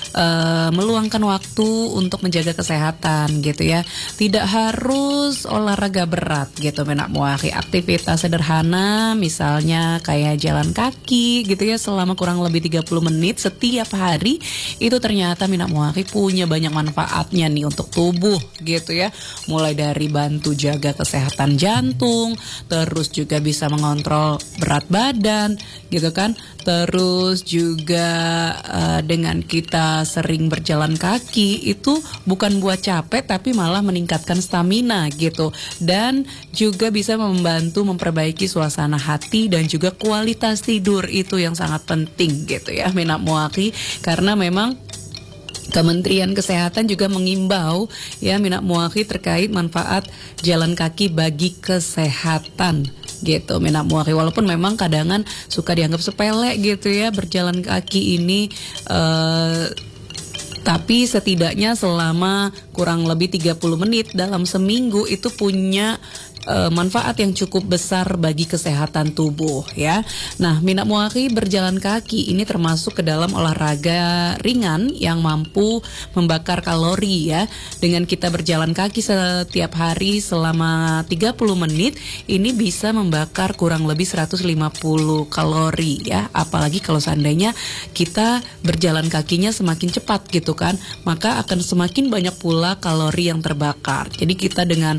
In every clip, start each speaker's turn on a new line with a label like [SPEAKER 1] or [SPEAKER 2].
[SPEAKER 1] meluangkan waktu untuk menjaga kesehatan gitu ya. Tidak harus olahraga berat gitu Menak Muahi. Aktivitas sederhana misalnya kayak jalan kaki gitu ya selama kurang lebih 30 menit setiap hari, itu ternyata Menak Muahi punya banyak manfaatnya nih untuk tubuh gitu ya. Mulai dari bantu jaga kesehatan jantung, terus juga bisa mengontrol berat badan gitu kan. Terus juga dengan kita sering berjalan kaki itu bukan buat capek tapi malah meningkatkan stamina gitu. Dan juga bisa membantu memperbaiki suasana hati dan juga kualitas tidur, itu yang sangat penting gitu ya Menak Muahi. Karena memang Kementerian Kesehatan juga mengimbau ya Menak Muahi terkait manfaat jalan kaki bagi kesehatan gitu Menak Muahi. Walaupun memang kadangan suka dianggap sepele gitu ya berjalan kaki ini, tapi setidaknya selama kurang lebih 30 menit dalam seminggu itu punya manfaat yang cukup besar bagi kesehatan tubuh ya. Nah, Menak Muahi berjalan kaki ini termasuk ke dalam olahraga ringan yang mampu membakar kalori ya. Dengan kita berjalan kaki setiap hari selama 30 menit ini bisa membakar kurang lebih 150 kalori ya. Apalagi kalau seandainya kita berjalan kakinya semakin cepat gitu kan, maka akan semakin banyak pula kalori yang terbakar. Jadi kita dengan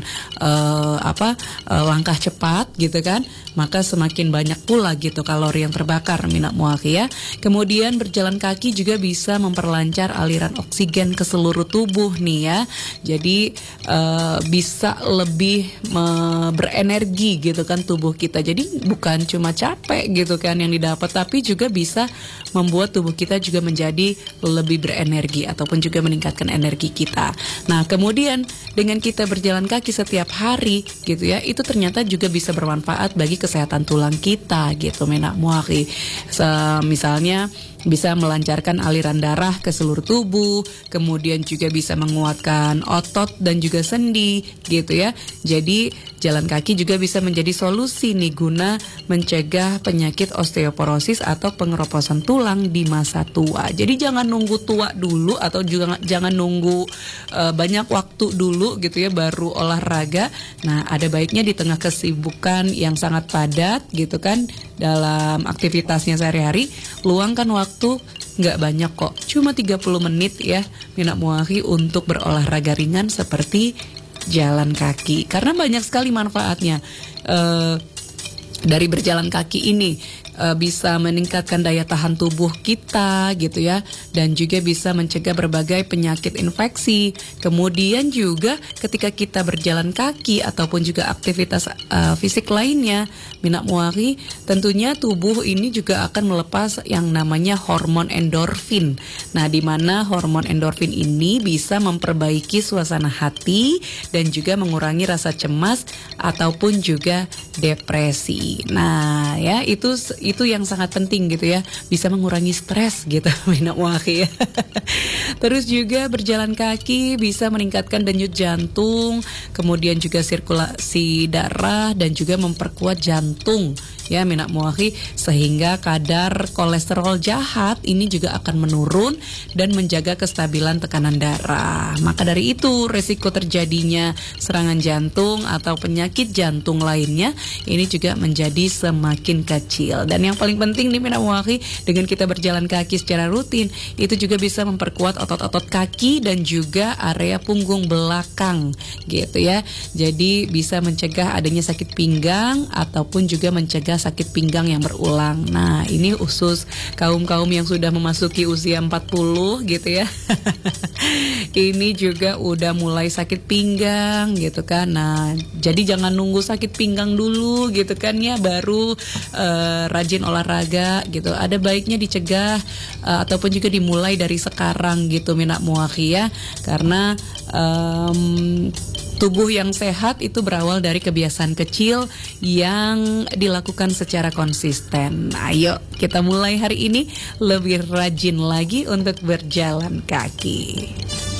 [SPEAKER 1] langkah cepat gitu kan, maka semakin banyak pula gitu kalori yang terbakar Menak Muahi ya. Kemudian berjalan kaki juga bisa memperlancar aliran oksigen ke seluruh tubuh nih ya. Jadi bisa lebih berenergi gitu kan tubuh kita. Jadi bukan cuma capek gitu kan yang didapat, tapi juga bisa membuat tubuh kita juga menjadi lebih berenergi ataupun juga meningkatkan energi kita. Nah, kemudian dengan kita berjalan kaki setiap hari gitu ya, itu ternyata juga bisa bermanfaat bagi kesehatan tulang kita gitu Menak Muahi. Misalnya bisa melancarkan aliran darah ke seluruh tubuh, kemudian juga bisa menguatkan otot dan juga sendi gitu ya. Jadi jalan kaki juga bisa menjadi solusi nih guna mencegah penyakit osteoporosis atau pengeroposan tulang di masa tua. Jadi jangan nunggu tua dulu atau juga jangan nunggu banyak waktu dulu gitu ya baru olahraga. Nah, ada baiknya di tengah kesibukan yang sangat padat gitu kan dalam aktivitasnya sehari-hari, luangkan waktu nggak banyak kok, cuma 30 menit ya Menak Muahi untuk berolahraga ringan seperti jalan kaki. Karena banyak sekali manfaatnya dari berjalan kaki ini. Bisa meningkatkan daya tahan tubuh kita gitu ya, dan juga bisa mencegah berbagai penyakit infeksi. Kemudian juga ketika kita berjalan kaki ataupun juga aktivitas fisik lainnya Menak Muahi, tentunya tubuh ini juga akan melepas yang namanya hormon endorfin. Nah, di mana hormon endorfin ini bisa memperbaiki suasana hati dan juga mengurangi rasa cemas ataupun juga depresi. Nah, ya itu yang sangat penting gitu ya, bisa mengurangi stres gitu Menak Muahi ya. Terus juga berjalan kaki bisa meningkatkan denyut jantung, kemudian juga sirkulasi darah dan juga memperkuat jantung ya Menak Muahi, sehingga kadar kolesterol jahat ini juga akan menurun dan menjaga kestabilan tekanan darah. Maka dari itu resiko terjadinya serangan jantung atau penyakit jantung lainnya ini juga menjadi semakin kecil. Dan yang paling penting nih Menak Muahi, dengan kita berjalan kaki secara rutin itu juga bisa memperkuat otot-otot kaki dan juga area punggung belakang gitu ya. Jadi bisa mencegah adanya sakit pinggang ataupun juga mencegah sakit pinggang yang berulang. Nah, ini khusus kaum-kaum yang sudah memasuki usia 40 gitu ya. Ini juga udah mulai sakit pinggang gitu kan. Nah, jadi jangan nunggu sakit pinggang dulu gitu kan ya baru rajin olahraga gitu. Ada baiknya dicegah ataupun juga dimulai dari sekarang gitu Menak Muahi ya. Karena tubuh yang sehat itu berawal dari kebiasaan kecil yang dilakukan secara konsisten. Ayo kita mulai hari ini lebih rajin lagi untuk berjalan kaki.